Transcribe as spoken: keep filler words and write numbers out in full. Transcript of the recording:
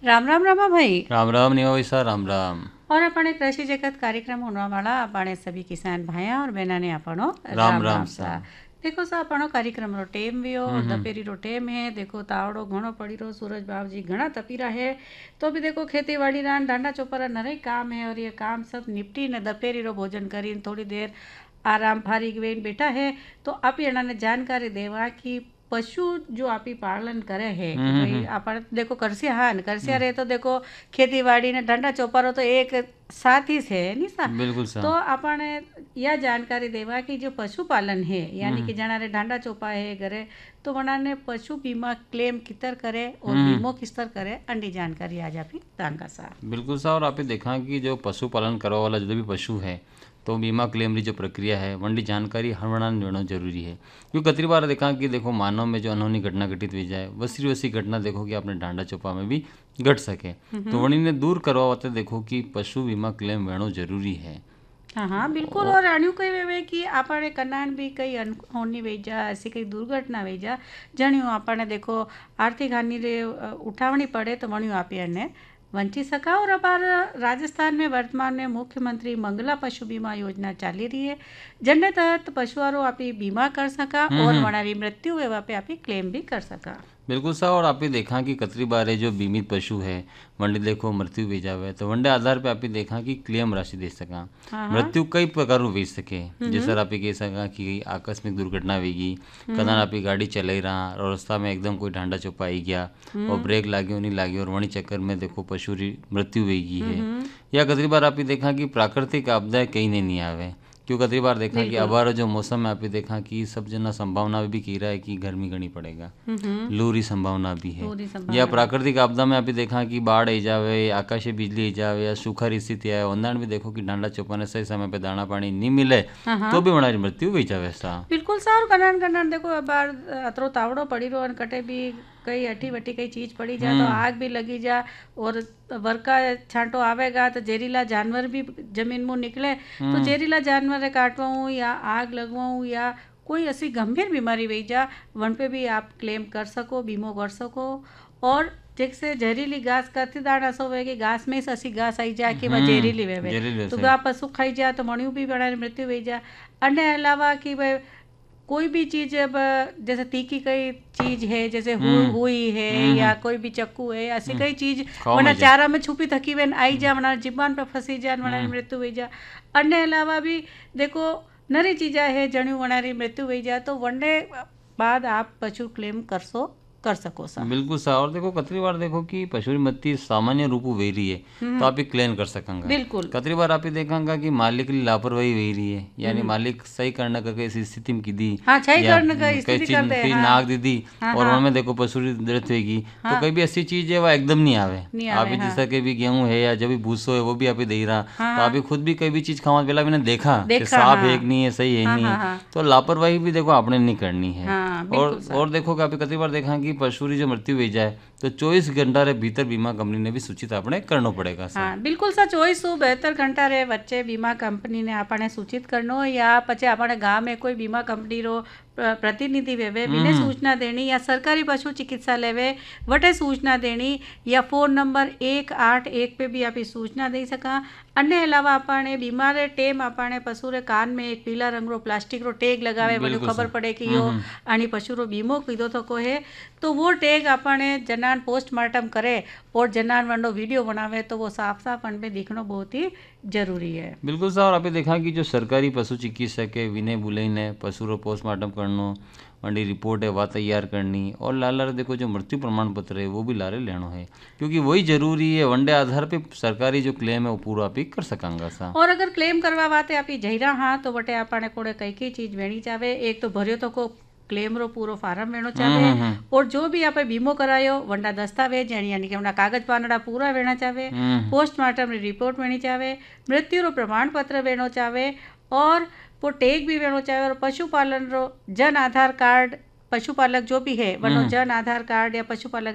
राम राम रमा भाई। राम राम निवासा राम राम। और अपने कृषि जगत कार्यक्रम होने वाला अपने सभी किसान भाइयों और बहना ने अपनो राम राम राम राम सा। सा। देखो सा अपनो कार्यक्रम रो टेम भी हो हम्म हम्म। दपेरी रो टेम है। देखो तावड़ो घणो पड़ी रो सूरज बाबू जी घना तपीरा है। तो भी देखो खेती बाड़ी रान डांडा चौपरा नरे काम है और ये काम सब निपटी न दपेरी रो भोजन करी थोड़ी देर आराम फारिग वेन बैठा है। तो आप एना ने जानकारी देवा कि पशु जो आप ही पालन करे है कि हम्म भाई हम्म अपन देखो करसिया हाँ न करसिया हम्म। रहे तो देखो खेती बाड़ी ने डंडा चौपारो तो एक साथ ही से है नी सा। बिल्कुल सा। तो अपन यह जानकारी देवा कि जो पशुपालन है यानी हम्म कि जना रे डांडा चौपा है घरे तो वना ने पशु बीमा क्लेम कितर करे और हम्म बीमो किस्तर करे अंडी जानकारी आज आप ही दांगा सा। बिल्कुल सा। और आप ही देखा कि जो पशुपालन करवा वाला जो भी पशु है तो बीमा क्लेम की जो प्रक्रिया है वंडी जानकारी हर वना लेना जरूरी है। क्योंकि कतरी बार देखा कि देखो मानव में जो अनहोनी घटना घटित हुई जाए वसी वसी घटना देखो कि अपने डांडा चौपा में भी घट सके तो वनी ने दूर करवाते देखो कि पशु बीमा क्लेम वेणो जरूरी है। हाँ हाँ बिल्कुल। और और अणु कई वे कि आपने कनान भी कई अनहोनी वेजा ऐसी कई दुर्घटना वेजा जणियों आपने देखो आर्थिक हानि रे अ, उठावनी पड़े तो वणियों आप ने वंची सका। और अब राजस्थान में वर्तमान में मुख्यमंत्री मंगला पशु बीमा योजना चाली रही है जिनके तहत पशुआरो आप ही बीमा कर सका हम्म और हम्म वनारी मृत्यु हुए पे आप ही क्लेम भी कर सका। बिल्कुल सा। और आप ही देखा कि कतरी बार है जो बीमित पशु है वंडे देखो मृत्यु भी जावे तो वंडे आधार पे आप ही देखा कि क्लेम राशि दे सका। हाँ हाँ। मृत्यु कई प्रकार वेच सके हम्म जैसे हम्म आप ही कह सका कि आकस्मिक दुर्घटना वेगी कदान आप ही गाड़ी चलाई रहा और रास्ता में एकदम कोई ढांडा चौपा आई गया और ब्रेक लागी नहीं लागी और वही चक्कर में देखो पशु री मृत्यु वेगी है। हम्म या कतरी बार आप ही देखा कि प्राकृतिक आपदाएं कहीं नहीं, नहीं आवे। क्यों कतरी बार देखा कि बिल्कुल। अबार जो मौसम में आप ही देखा कि सब जना संभावना भी की रहा है कि गर्मी घनी पड़ेगा हम्म हम्म लू री संभावना भी है। पूरी या संभावना भी। प्राकृतिक आपदा में अभी देखा कि बाढ़ आई जावे आकाशीय बिजली आई जावे या सूखा री स्थिति आए उन्दाण भी देखो कि डांडा चौपाने सही समय पे दाना पानी नहीं मिले हाँ हाँ तो भी हमारी मृत्यु हुई जावे सा। बिल्कुल सारू कनान कनान देखो अब बार अतरो तावड़ो पड़ी रो और कटे भी कई अठी वटी कई चीज पड़ी जा तो हम्म आग भी लगी जा और वर्षा छांटो आवेगा तो जहरीला जानवर भी जमीन में निकले तो हम्म जहरीला जानवर काटवाऊँ या आग लगवाऊँ या कोई ऐसी गंभीर बीमारी हुई जा वन पे भी आप क्लेम कर सको बीमो कर सको। और जैसे जहरीली घास करती दाना सो वे कि घास में से ऐसी घास आई जा कि वह जहरीली हम्म वेवे जहरीली तो से। गा पशु खाई जा तो मणियों भी बड़ा मृत्यु हुई जा। अन्य अलावा कि भाई कोई भी चीज़ अब जैसे तीखी कई चीज है जैसे हु, हम्म हुई है हम्म या हम्म कोई भी चक्कू है ऐसी हम्म, कई चीज खाओ वरना में जा। चारा में छुपी थकी वेन आई जा वरना जिबान पर फंसी जा वरना हम्म मृत्यु हुई जा। अन्य अलावा भी देखो नरी चीज़ा है जणियों वनारी मृत्यु हुई जा तो वनडे बाद आप पशु क्लेम कर सो कर सको सा। बिल्कुल सा। और देखो कतरी बार देखो कि पशु मृत्यु सामान्य रूप वे रही है तो आप ही क्लेम कर सकेंगे। बिल्कुल। कतरी बार आप ही देखेंगे कि मालिक की लापरवाही वही रही है यानी मालिक सही करने का कैसी स्थिति में की दी हाँ सही या करने का हम्म, कई स्थिति चीज कर दे कई हाँ नाक दी दी हाँ और हाँ उनमें देखो पशु की मृत्यु होगी तो हाँ कई भी ऐसी चीज है वह एकदम नहीं आवे। नहीं आप आवे ही हाँ जैसा कि भी गेहूं है या जब भी भूसो है वो भी आप ही दे रहा हाँ तो आप हाँ ही खुद भी कई भी चीज खावा पहला मैंने देखा कि देखा साफ हाँ है कि नहीं है सही है हाँ नहीं हाँ है हाँ तो लापरवाही भी देखो आपने नहीं करनी है। हाँ और बिल्कुल सा। और देखो कि आप कई बार देखा कि पशु की जो मृत्यु हुई जाए तो चौबीस घंटा रे भीतर बीमा कंपनी ने भी सूचित आपने करना पड़ेगा सा। हाँ बिल्कुल सा चौबीस सौ बहत्तर घंटा रे वच्चे बीमा कंपनी ने आपने सूचित करनो या पचे अपने गांव में कोई बीमा कंपनी रो प्र- प्रतिनिधि वेवे विने हम्म सूचना देनी या सरकारी पशु चिकित्सालय वे वटे सूचना देनी या फोन नंबर एक आठ एक पे भी आप ई सूचना दे सका। अन्य अलावा आपने बीमार रे टेम आपने पशु रे कान में एक पीला रंग रो प्लास्टिक रो टैग लगावे वने बिल्कुल खबर सर। पड़े कि हम्म यो हम्म आनी पशु रो बीमो कीधो तो को है तो वो टैग आपने जनान पोस्टमार्टम करे और जनान वंडो वीडियो बनावे तो वो साफ साफ अन पे दिखना बहुत ही जरूरी है। बिल्कुल सर। और अभी देखा कि जो सरकारी पशु चिकित्सक है विनय बुलई ने पशु रो पोस्टमार्टम करनो वंडी रिपोर्ट है वह तैयार करनी और लाला रे देखो जो मृत्यु प्रमाण पत्र है वो भी लारे लेनो है क्योंकि वही जरूरी है वनडे आधार पे सरकारी जो क्लेम है वो पूरा आप ही कर सकांगा सा। और अगर क्लेम करवा वाते आप जहीरा हाँ तो वटे आपने कोड़े कई कई चीज वेणी चावे एक तो भरियो तो को क्लेम रो पूरो फार्म वेणो हम्म चावे हम्म हम्म और जो भी आप बीमो करायो वंडा दस्तावेज यानी यानी कि वंडा कागज पानड़ा पूरा वेणा चावे हम्म, पोस्टमार्टम री रिपोर्ट वेणी चावे मृत्यु रो प्रमाण पत्र वेणो चावे और वो टैग भी वेणो चावे और पशुपालन रो जन आधार कार्ड पशुपालक जो भी है वनो हम्म। जन आधार कार्ड या पशुपालक